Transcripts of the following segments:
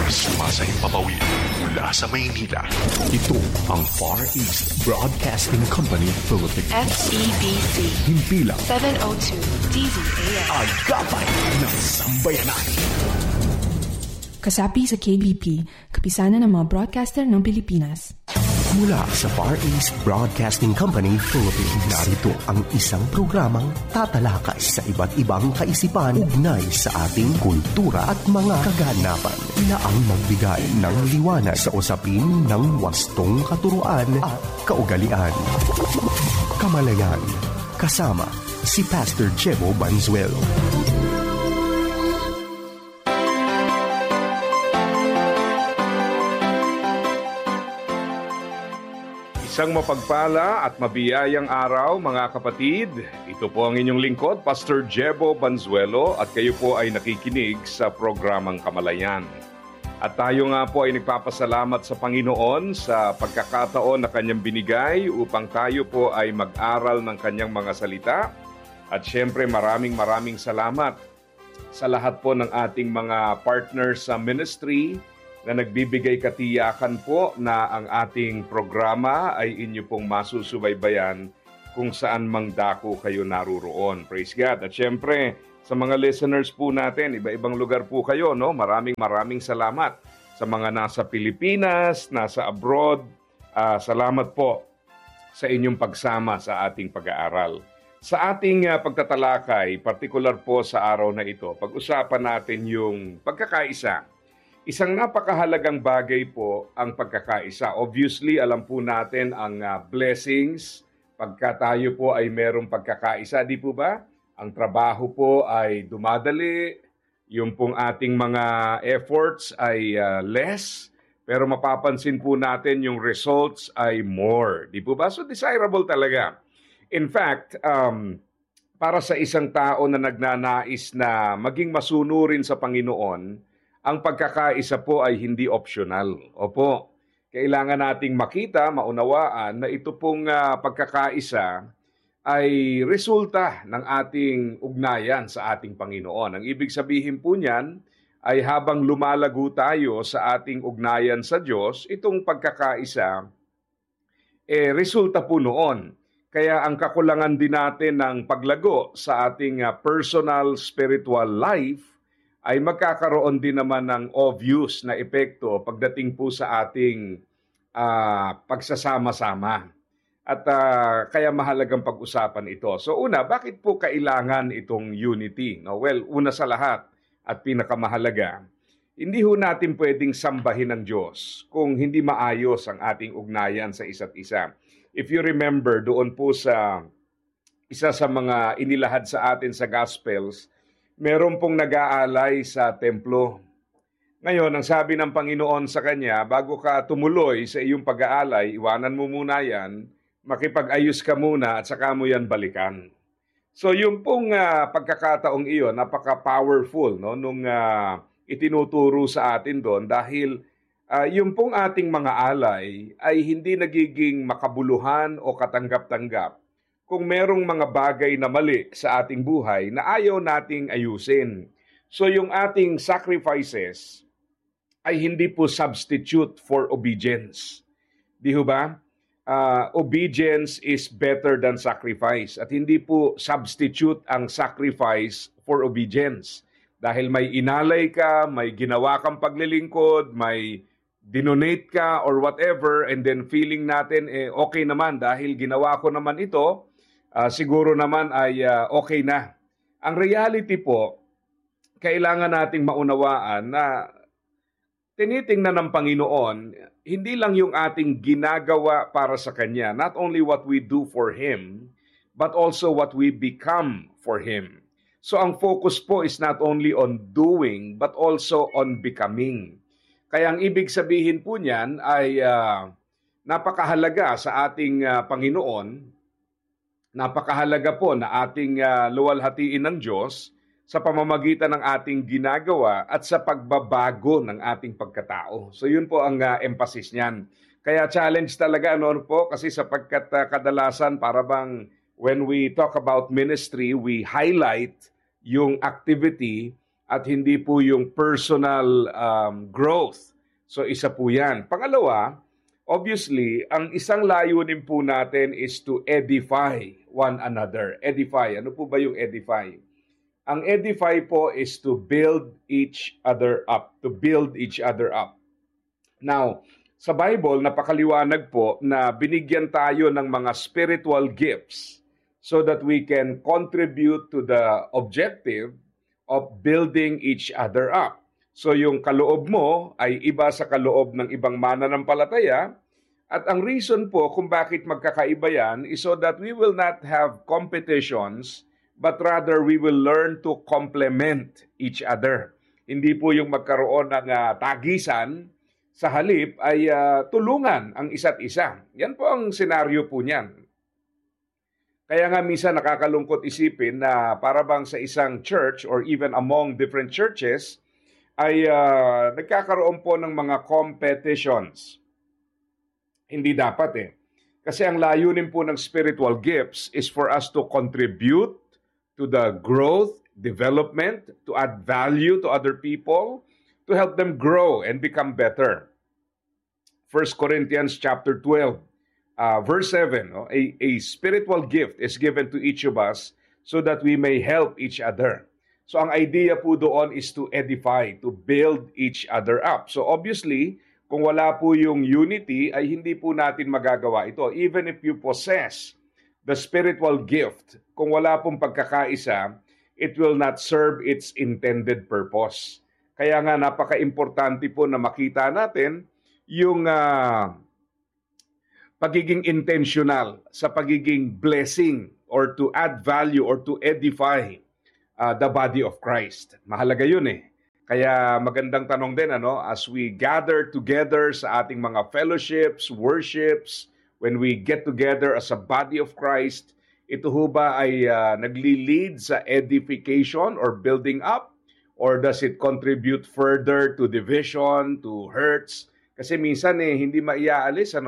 Sumasayang papawid mula sa Maynila. Ito ang Far East Broadcasting Company Philippines. FEBC. Himpilang 702 DZAM. Agapay ng Sambayanan. Kasapi sa KBP, kapisanan ng mga broadcaster ng Pilipinas. Mula sa Far East Broadcasting Company Philippines, narito ang isang programang tatalakay sa iba't ibang kaisipan ugnay sa ating kultura at mga kaganapan na ang magbigay ng liwanag sa usapin ng wastong katuruan at kaugalian. Kamalayan, kasama si Pastor Jebo Banzuelo. Isang mapagpala at mabiyayang araw mga kapatid. Ito po ang inyong lingkod, Pastor Jebo Banzuelo, at kayo po ay nakikinig sa programang Kamalayan. At tayo nga po ay nagpapasalamat sa Panginoon sa pagkakataon na Kanyang binigay upang tayo po ay mag-aral ng Kanyang mga salita. At syempre maraming salamat sa lahat po ng ating mga partners sa ministry na nagbibigay katiyakan po na ang ating programa ay inyo pong masusubaybayan kung saan mang dako kayo naruroon. Praise God. At syempre, sa mga listeners po natin, iba-ibang lugar po kayo, no? Maraming salamat sa mga nasa Pilipinas, nasa abroad. Salamat po sa inyong pagsama sa ating pag-aaral. Sa ating pagtatalakay, particular po sa araw na ito, pag-usapan natin yung pagkakaisa. Isang napakahalagang bagay po ang pagkakaisa. Obviously, alam po natin ang blessings pagka tayo po ay merong pagkakaisa, di po ba? Ang trabaho po ay dumadali, yung pong ating mga efforts ay less, pero mapapansin po natin yung results ay more. Di po ba? So desirable talaga. In fact, para sa isang tao na nagnanais na maging masunurin sa Panginoon, ang pagkakaisa po ay hindi optional. Opo, kailangan nating makita, maunawaan na ito pong pagkakaisa ay resulta ng ating ugnayan sa ating Panginoon. Ang ibig sabihin po niyan ay habang lumalago tayo sa ating ugnayan sa Diyos, itong pagkakaisa, resulta po noon. Kaya ang kakulangan din natin ng paglago sa ating personal spiritual life ay magkakaroon din naman ng obvious na epekto pagdating po sa ating pagsasama-sama. At kaya mahalagang pag-usapan ito. So una, bakit po kailangan itong unity? No? Well, una sa lahat at pinakamahalaga, hindi ho natin pwedeng sambahin ng Diyos kung hindi maayos ang ating ugnayan sa isa't isa. If you remember, doon po sa isa sa mga inilahad sa atin sa Gospels, meron pong nag-aalay sa templo. Ngayon, ang sabi ng Panginoon sa kanya, bago ka tumuloy sa iyong pag-aalay, iwanan mo muna yan, makipag-ayos ka muna at saka mo yan balikan. So yung pong pagkakataong iyon, napaka-powerful no? Nung itinuturo sa atin doon dahil yung pong ating mga alay ay hindi nagiging makabuluhan o katanggap-tanggap kung merong mga bagay na mali sa ating buhay na ayaw nating ayusin. So yung ating sacrifices ay hindi po substitute for obedience. Di ho ba? Obedience is better than sacrifice. At hindi po substitute ang sacrifice for obedience. Dahil may inalay ka, may ginawa kang paglilingkod, may dinonate ka or whatever, and then feeling natin, okay naman dahil ginawa ko naman ito, siguro naman ay okay na. Ang reality po, kailangan nating maunawaan na tinitingnan ng Panginoon, hindi lang yung ating ginagawa para sa Kanya, not only what we do for Him, but also what we become for Him. So ang focus po is not only on doing, but also on becoming. Kaya ang ibig sabihin po niyan ay napakahalaga sa ating Panginoon. Napakahalaga po na ating luwalhatiin ng Diyos sa pamamagitan ng ating ginagawa at sa pagbabago ng ating pagkatao. So yun po ang emphasis niyan. Kaya challenge talaga noon po kasi sapagkat kadalasan para bang when we talk about ministry, we highlight yung activity at hindi po yung personal growth. So isa po yan. Pangalawa, obviously, ang isang layunin po natin is to edify one another. Edify. Ano po ba yung edify? Ang edify po is to build each other up. To build each other up. Now, sa Bible, napakaliwanag po na binigyan tayo ng mga spiritual gifts so that we can contribute to the objective of building each other up. So yung kaloob mo ay iba sa kaloob ng ibang mananampalataya. At ang reason po kung bakit magkakaiba yan is so that we will not have competitions, but rather we will learn to complement each other. Hindi po yung magkaroon ng tagisan, sa halip ay tulungan ang isa't isa. Yan po ang senaryo po niyan. Kaya nga minsan nakakalungkot isipin na para bang sa isang church or even among different churches ay nagkakaroon po ng mga competitions. Hindi dapat eh. Kasi ang layunin po ng spiritual gifts is for us to contribute to the growth, development, to add value to other people, to help them grow and become better. 1 Corinthians chapter 12, verse 7, no? A spiritual gift is given to each of us so that we may help each other. So ang idea po doon is to edify, to build each other up. So obviously, kung wala po yung unity, ay hindi po natin magagawa ito. Even if you possess the spiritual gift, kung wala pong pagkakaisa, it will not serve its intended purpose. Kaya nga napaka-importante po na makita natin yung pagiging intentional sa pagiging blessing or to add value or to edify the body of Christ. Mahalaga yun eh. Kaya magandang tanong din, as we gather together sa ating mga fellowships, worships, when we get together as a body of Christ, ito ho ba ay nagli-lead sa edification or building up? Or does it contribute further to division, to hurts? Kasi minsan hindi maiaalis,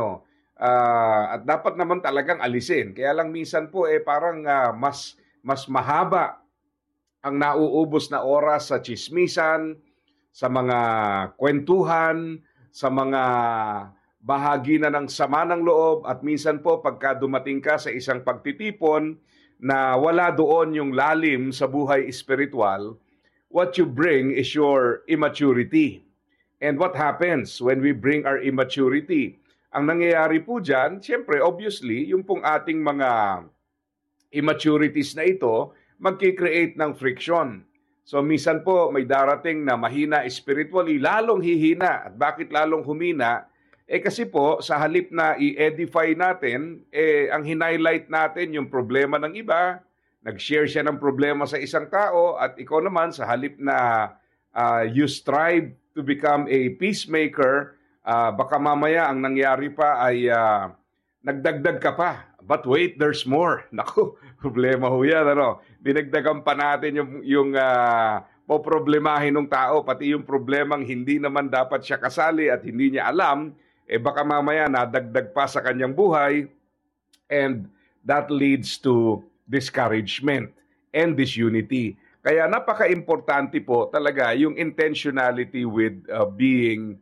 at dapat naman talagang alisin. Kaya lang minsan po parang mas mahaba ang nauubos na oras sa tsismisan, sa mga kwentuhan, sa mga bahagi na ng sama ng loob, at minsan po pagka dumating ka sa isang pagtitipon na wala doon yung lalim sa buhay espiritual, what you bring is your immaturity. And what happens when we bring our immaturity? Ang nangyayari po dyan, siyempre, obviously, yung pong ating mga immaturities na ito, magkikreate ng friction. So, minsan po, may darating na mahina spiritually, lalong hihina. At bakit lalong humina? Kasi po, sa halip na i-edify natin, ang hinighlight natin yung problema ng iba, nag-share siya ng problema sa isang tao, at ikaw naman sa halip na you strive to become a peacemaker, baka mamaya ang nangyari pa ay nagdagdag ka pa. But wait, there's more. Naku, problema ho yan. Dinagdagan pa natin yung poproblemahin ng tao, pati yung problemang hindi naman dapat siya kasali at hindi niya alam, baka mamaya nadagdag pa sa kanyang buhay, and that leads to discouragement and disunity. Kaya napaka-importante po talaga yung intentionality with being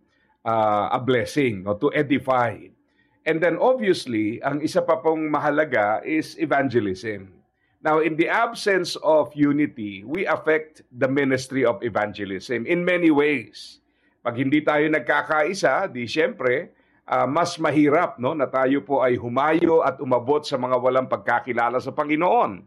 a blessing, to edify. And then obviously, ang isa pa pong mahalaga is evangelism. Now, in the absence of unity, we affect the ministry of evangelism in many ways. Pag hindi tayo nagkakaisa, di siyempre, mas mahirap na tayo po ay humayo at umabot sa mga walang pagkakilala sa Panginoon.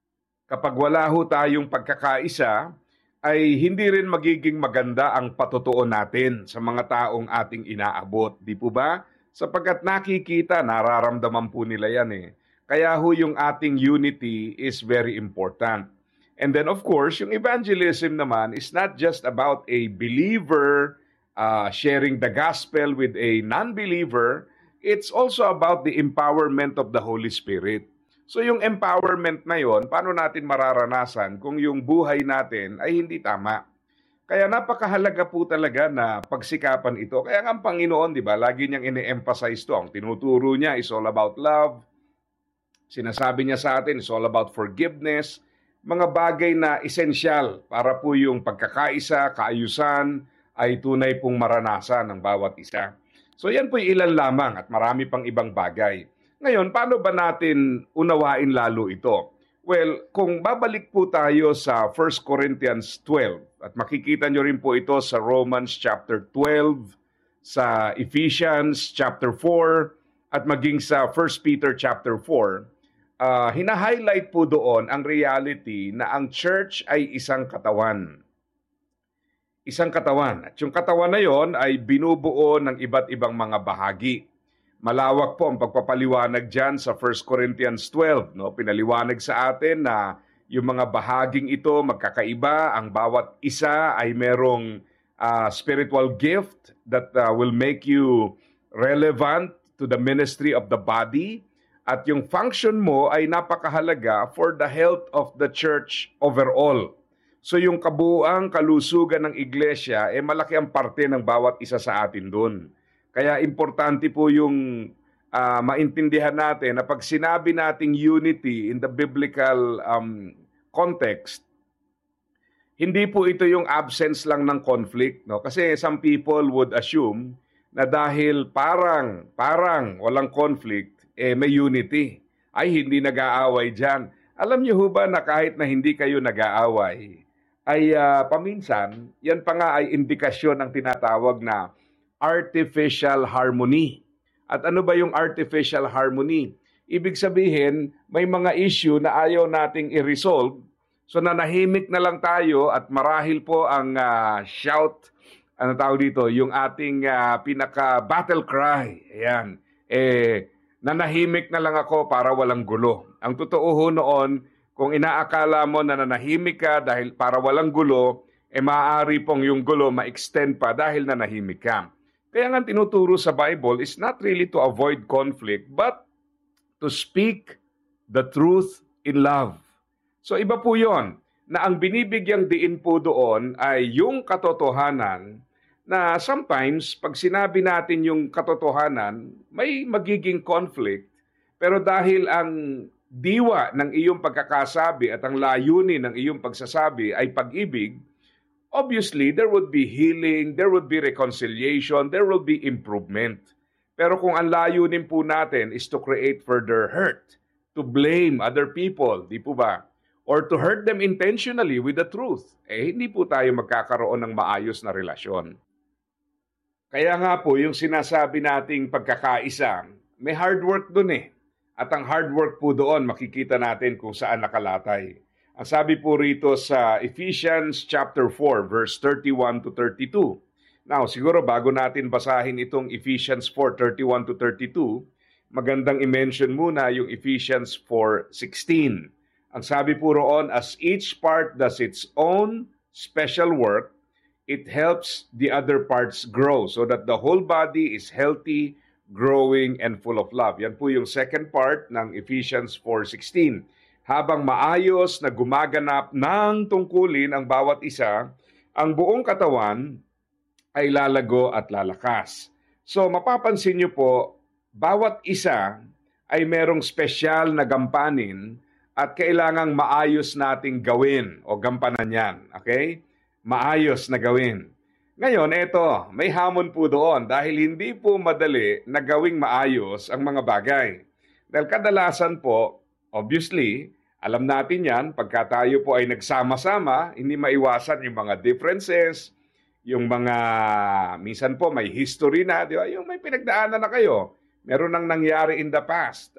Kapag wala ho tayong pagkakaisa, ay hindi rin magiging maganda ang patutuo natin sa mga taong ating inaabot. Di po ba? Sapagkat nakikita, nararamdaman po nila yan eh. Kaya ho yung ating unity is very important. And then of course, yung evangelism naman is not just about a believer sharing the gospel with a non-believer. It's also about the empowerment of the Holy Spirit. So yung empowerment na yon, paano natin mararanasan kung yung buhay natin ay hindi tama? Kaya napakahalaga po talaga na pagsikapan ito. Kaya nga ang Panginoon, di ba, lagi niyang ine-emphasize to. Ang tinuturo niya is all about love. Sinasabi niya sa atin, it's all about forgiveness. mga bagay na esensyal para po yung pagkakaisa, kaayusan ay tunay pong maranasan ng bawat isa. So yan po ilan lamang at marami pang ibang bagay. Ngayon, paano ba natin unawain lalo ito? Well, kung babalik po tayo sa 1 Corinthians 12 at makikita nyo rin po ito sa Romans chapter 12, sa Ephesians chapter 4 at maging sa 1 Peter chapter 4, hina-highlight po doon ang reality na ang church ay isang katawan. Isang katawan. At yung katawan na yon ay binubuo ng iba't ibang mga bahagi. Malawak po ang pagpapaliwanag dyan sa 1 Corinthians 12. No? Pinaliwanag sa atin na yung mga bahaging ito magkakaiba. Ang bawat isa ay merong spiritual gift that will make you relevant to the ministry of the body. At yung function mo ay napakahalaga for the health of the church overall. So yung kabuuang kalusugan ng iglesia, malaki ang parte ng bawat isa sa atin doon. Kaya importante po yung maintindihan natin na pag sinabi nating unity in the biblical context, hindi po ito yung absence lang ng conflict. No? Kasi some people would assume na dahil parang walang conflict, may unity. Ay, hindi nag-aaway dyan. Alam niyo ho ba na kahit na hindi kayo nag-aaway, ay paminsan, yan pa nga ay indikasyon ng tinatawag na artificial harmony. At ano ba yung artificial harmony? Ibig sabihin, may mga issue na ayaw nating i-resolve, so nanahimik na lang tayo at marahil po ang shout, ano tawag dito, yung ating pinaka-battle cry. Ayan. Nanahimik na lang ako para walang gulo. Ang totoo ho noon, kung inaakala mo na nanahimik ka dahil para walang gulo, maaari pong yung gulo ma-extend pa dahil nanahimik ka. Kaya nga tinuturo sa Bible is not really to avoid conflict, but to speak the truth in love. So iba po yon, na ang binibigyang diin po doon ay yung katotohanan na sometimes pag sinabi natin yung katotohanan, may magiging conflict. Pero dahil ang diwa ng iyong pagkakasabi at ang layunin ng iyong pagsasabi ay pag-ibig, obviously there would be healing, there would be reconciliation, there will be improvement. Pero kung ang layunin po natin is to create further hurt, to blame other people, di po ba? Or to hurt them intentionally with the truth, hindi po tayo magkakaroon ng maayos na relasyon. Kaya nga po, yung sinasabi nating pagkakaisa, may hard work dun At ang hard work po doon, makikita natin kung saan nakalatay. Ang sabi po rito sa Ephesians chapter 4, verse 31 to 32. Now, siguro bago natin basahin itong Ephesians 4, 31 to 32, magandang i-mention muna yung Ephesians 4:16. Ang sabi po roon, as each part does its own special work, it helps the other parts grow so that the whole body is healthy, growing, and full of love. Yan po yung second part ng Ephesians 4:16. Habang maayos na gumaganap ng tungkulin ang bawat isa, ang buong katawan ay lalago at lalakas. So mapapansin niyo po, bawat isa ay merong spesyal na gampanin at kailangang maayos nating gawin o gampanan yan. Okay? Maayos na gawin. Ngayon, eto, may hamon po doon dahil hindi po madali na gawing maayos ang mga bagay. Dahil kadalasan po, obviously, alam natin yan, pagka tayo po ay nagsama-sama, hindi maiwasan yung mga differences, yung mga, minsan po may history na, di ba? Yung may pinagdaanan na kayo. Meron nang nangyari in the past.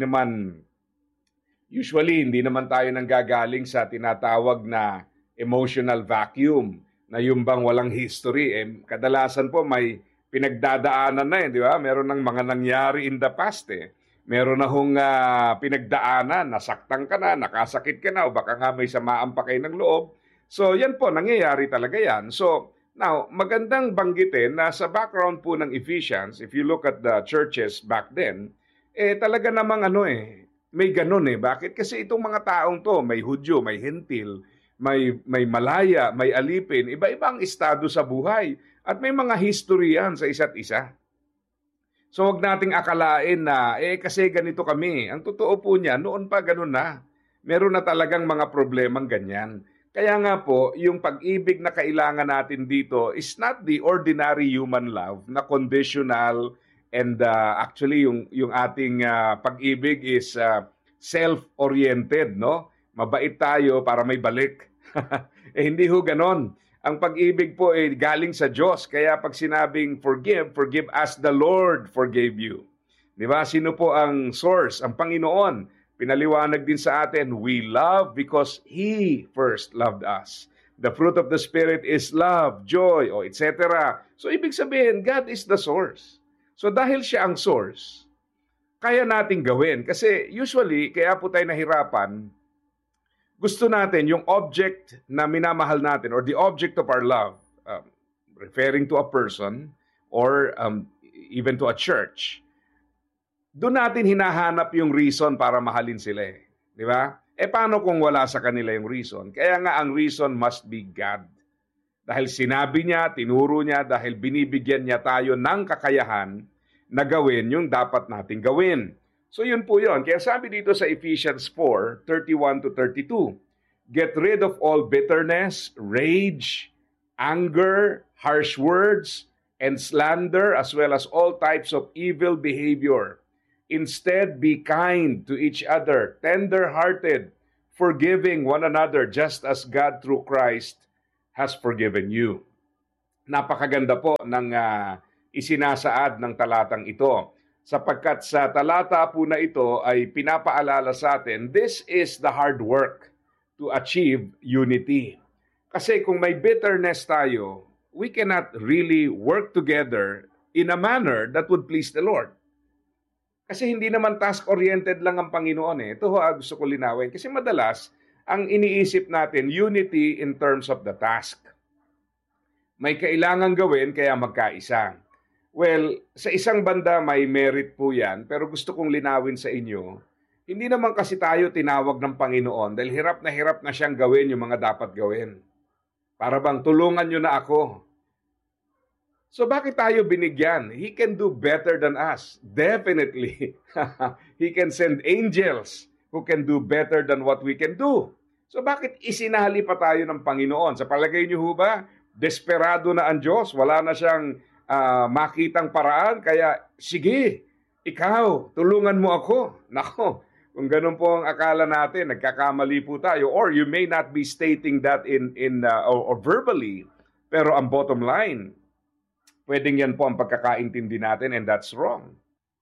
Usually, hindi naman tayo nanggagaling sa tinatawag na emotional vacuum, na yung bang walang history. Kadalasan po may pinagdadaanan na di ba? Meron ng mga nangyari in the past Meron na hong pinagdaanan, nasaktan ka na, nakasakit ka na, o baka nga may samaan pa kayo ng loob. So yan po, nangyayari talaga yan. So now, magandang banggitin na sa background po ng Ephesians, if you look at the churches back then, talaga namang may ganun Bakit? Kasi itong mga taong to, may Hudyo, may Hentil, may Malaya, may Alipin, iba-ibang estado sa buhay. At may mga history yan sa isa't isa. So huwag nating akalain na, kasi ganito kami. Ang totoo po niya, noon pa ganun na. Meron na talagang mga problemang ganyan. Kaya nga po, yung pag-ibig na kailangan natin dito is not the ordinary human love na conditional and actually yung ating pag-ibig is self-oriented, no? Mabait tayo para may balik. Hindi ho ganon. Ang pag-ibig po ay galing sa Diyos. Kaya pag sinabing forgive as the Lord forgave you. Di ba? Sino po ang source? Ang Panginoon. Pinaliwanag din sa atin, we love because He first loved us. The fruit of the Spirit is love, joy, etc. So ibig sabihin, God is the source. So dahil siya ang source, kaya nating gawin. Kasi usually, kaya po tayo nahirapan, gusto natin yung object na minamahal natin or the object of our love, referring to a person or even to a church, doon natin hinahanap yung reason para mahalin sila eh. Di ba? Paano kung wala sa kanila yung reason? Kaya nga ang reason must be God. Dahil sinabi niya, tinuro niya, dahil binibigyan niya tayo ng kakayahan na gawin yung dapat nating gawin. So yun po yun. Kaya sabi dito sa Ephesians 4:31-32, get rid of all bitterness, rage, anger, harsh words, and slander, as well as all types of evil behavior. Instead, be kind to each other, tender-hearted, forgiving one another, just as God through Christ has forgiven you. Napakaganda po ng isinasaad ng talatang ito. Sapagkat sa talata po na ito ay pinapaalala sa atin, this is the hard work to achieve unity. Kasi kung may bitterness tayo, we cannot really work together in a manner that would please the Lord. Kasi hindi naman task-oriented lang ang Panginoon eh. Ito gusto ko linawin. Kasi madalas, ang iniisip natin, unity in terms of the task. May kailangan gawin, kaya magkaisa. Well, sa isang banda may merit po yan, pero gusto kong linawin sa inyo, hindi naman kasi tayo tinawag ng Panginoon dahil hirap na siyang gawin yung mga dapat gawin. Para bang tulungan nyo na ako. So bakit tayo binigyan? He can do better than us. Definitely. He can send angels who can do better than what we can do. So bakit isinali pa tayo ng Panginoon? Sa palagay niyo ho ba, desperado na ang Diyos? Wala na siyang makitang paraan? Kaya, sige, ikaw, tulungan mo ako. Nako, kung ganun po ang akala natin, nagkakamali po tayo. Or you may not be stating that or verbally, pero ang bottom line, pwedeng yan po ang pagkakaintindi natin and that's wrong.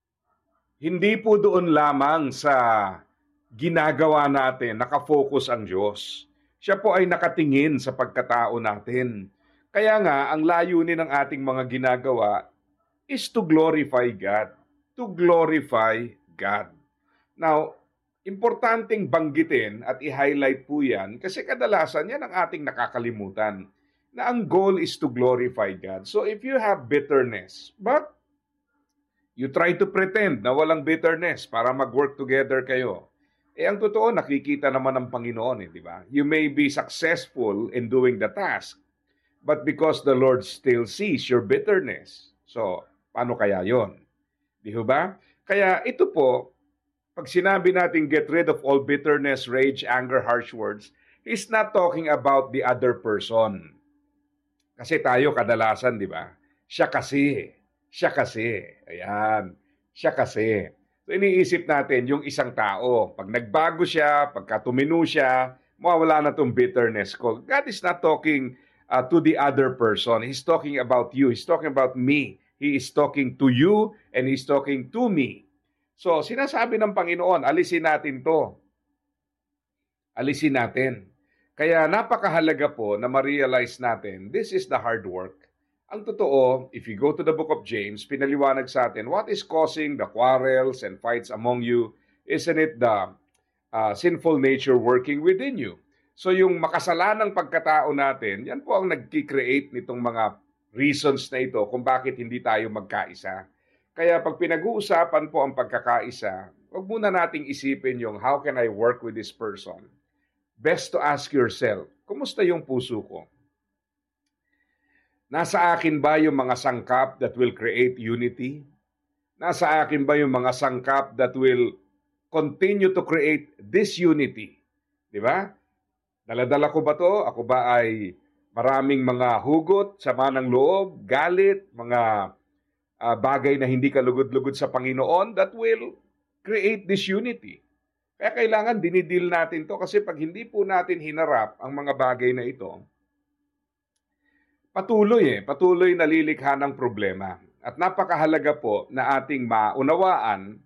Hindi po doon lamang sa ginagawa natin nakafocus ang Diyos. Siya po ay nakatingin sa pagkatao natin. Kaya nga, ang layunin ng ating mga ginagawa is to glorify God. To glorify God. Now, importanteng banggitin at i-highlight po yan kasi kadalasan yan ang ating nakakalimutan na ang goal is to glorify God. So if you have bitterness, but you try to pretend na walang bitterness para mag-work together kayo, ang totoo, nakikita naman ng Panginoon, di ba? You may be successful in doing the task, but because the Lord still sees your bitterness. So, paano kaya yon? Di ba? Kaya ito po, pag sinabi natin get rid of all bitterness, rage, anger, harsh words, He's not talking about the other person. Kasi tayo kadalasan, di ba? Siya kasi. Ayan. Siya kasi. So iniisip natin yung isang tao. Pag nagbago siya, pagka tumino siya, mawawala na itong bitterness ko. God is not talking to the other person. He's talking about you. He's talking about me. He is talking to you and He's talking to me. So sinasabi ng Panginoon, alisin natin to. Alisin natin. Kaya napakahalaga po na ma-realize natin, this is the hard work. Ang totoo, if you go to the book of James, pinaliwanag sa atin, what is causing the quarrels and fights among you? Isn't it the sinful nature working within you? So yung makasalanang pagkatao natin, yan po ang nag-create nitong mga reasons na ito kung bakit hindi tayo magkaisa. Kaya pag pinag-uusapan po ang pagkakaisa, huwag muna nating isipin yung how can I work with this person? Best to ask yourself, kumusta yung puso ko? Nasa akin ba yung mga sangkap that will create unity? Nasa akin ba yung mga sangkap that will continue to create disunity Di ba? Daladala ko ba to? Ako ba ay maraming mga hugot, sama ng loob, galit, mga bagay na hindi kalugod-lugod sa Panginoon that will create disunity. Kaya kailangan dinidil natin to kasi pag hindi po natin hinarap ang mga bagay na ito, patuloy nalilikha ng problema. At napakahalaga po na ating maunawaan,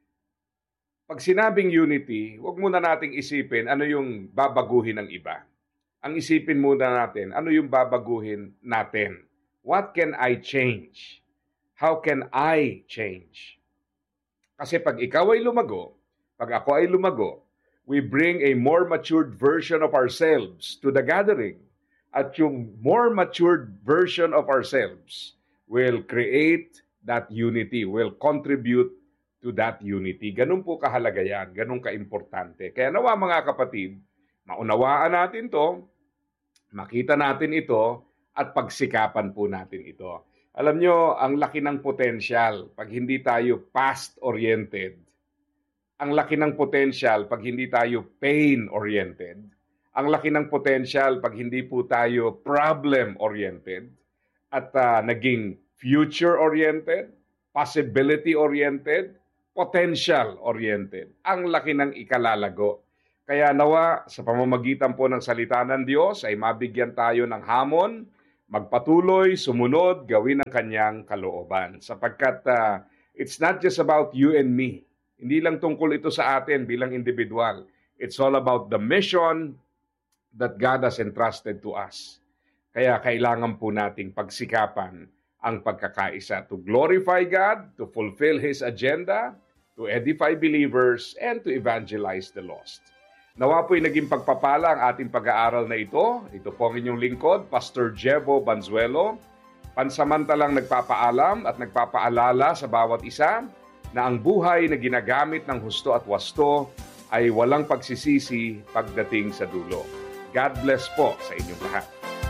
pag sinabing unity, huwag muna nating isipin ano yung babaguhin ng iba. Ang isipin muna natin, ano yung babaguhin natin? What can I change? How can I change? Kasi pag ikaw ay lumago, pag ako ay lumago, we bring a more matured version of ourselves to the gathering. At yung more matured version of ourselves will create that unity, will contribute to that unity. Ganun po kahalaga yan, ganun kaimportante. Kaya nawa mga kapatid, maunawaan natin to, makita natin ito, at pagsikapan po natin ito. Alam nyo, ang laki ng potensyal pag hindi tayo past-oriented. Ang laki ng potensyal pag hindi tayo pain-oriented. Ang laki ng potensyal pag hindi po tayo problem-oriented at naging future-oriented, possibility-oriented, potential-oriented. Ang laki ng ikalalago. Kaya nawa, sa pamamagitan po ng salita ng Diyos ay mabigyan tayo ng hamon, magpatuloy, sumunod, gawin ang kanyang kalooban. Sapagkat it's not just about you and me. Hindi lang tungkol ito sa atin bilang individual. It's all about the mission that God has entrusted to us. Kaya kailangan po nating pagsikapan ang pagkakaisa to glorify God, to fulfill His agenda, to edify believers, and to evangelize the lost. Nawa po'y naging pagpapala ang ating pag-aaral na ito. Ito po ang inyong lingkod, Pastor Jevo Banzuelo. Pansamantalang nagpapaalam at nagpapaalala sa bawat isa na ang buhay na ginagamit ng husto at wasto ay walang pagsisisi pagdating sa dulo. God bless po sa inyong lahat.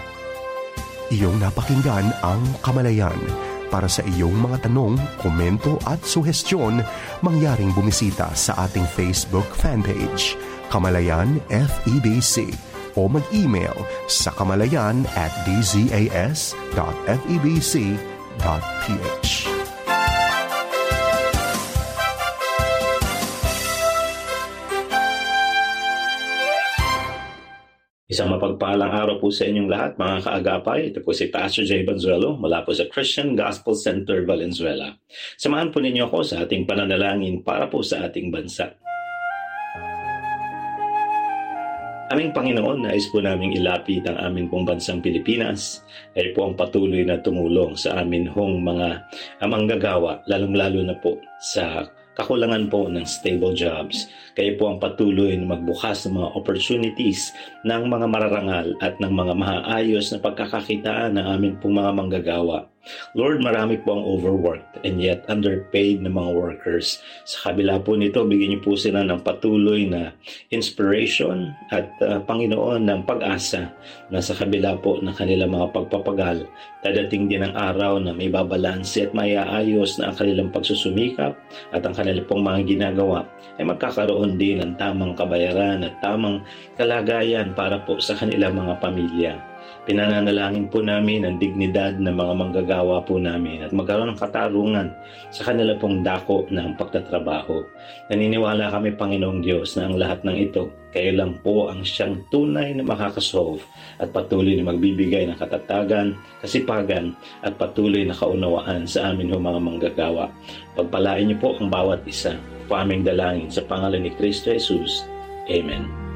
Iyong napakinggan ang Kamalayan. Para sa iyong mga tanong, komento at suhestyon, mangyaring bumisita sa ating Facebook fanpage, Kamalayan FEBC, o mag-email sa kamalayan@dzas.febc.ph. Isang mapagpalang araw po sa inyong lahat, mga kaagapay. Ito po si Pastor J. Banzuelo mula po sa Christian Gospel Center, Valenzuela. Samahan po ninyo ako sa ating pananalangin para po sa ating bansa. Aming Panginoon, nais po naming ilapit ang amin pong bansang Pilipinas. Ay po ang patuloy na tumulong sa amin hong mga manggagawa, lalong-lalo na po sa kakulangan po ng stable jobs. Kayo po ang patuloy na magbukas ng mga opportunities ng mga mararangal at ng mga maayos na pagkakakitaan ng amin pong mga manggagawa. Lord, marami po ang overworked and yet underpaid na mga workers. Sa kabila po nito, bigyan niyo po sila ng patuloy na inspiration at Panginoon ng pag-asa na sa kabila po ng kanilang mga pagpapagal, dadating din ang araw na may babalanse at maiaayos na ang kanilang pagsusumikap at ang kanilang pong mga ginagawa ay magkakaroon din ng tamang kabayaran at tamang kalagayan para po sa kanilang mga pamilya. Pinananalangin po namin ang dignidad ng mga manggagawa po namin at magkaroon ng katarungan sa kanila pong dako ng pagtatrabaho. Naniniwala kami, Panginoong Diyos, na ang lahat ng ito, kayo lang po ang siyang tunay na makakasolve at patuloy na magbibigay ng katatagan, kasipagan at patuloy na kaunawaan sa amin ho mga manggagawa. Pagpalain niyo po ang bawat isa. Po aming dalangin sa pangalan ni Kristo Jesus. Amen.